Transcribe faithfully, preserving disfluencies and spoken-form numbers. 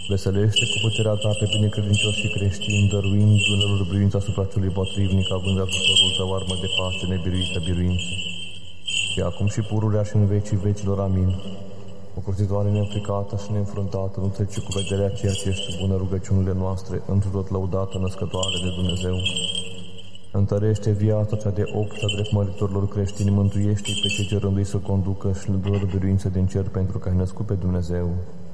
Veselește cu puterea ta pe binecredincioși și creștini, dăruind bunelor biruința asupra celui potrivnic, având ajutorul tău armă de pace nebiruită biruință. Și acum și pururea și în vecii vecilor, amin. O curtitoare neînfricată și neînfruntată, nu trece cu vederea ceea ce ești bună rugăciunile noastre, întru tot lăudată, născătoare de Dumnezeu. Întărește viața cea de opt a drept măritorilor creștini, mântuiește pe cei ce rândui să conducă și le dă biruință din cer pentru că ai născut pe Dumnezeu.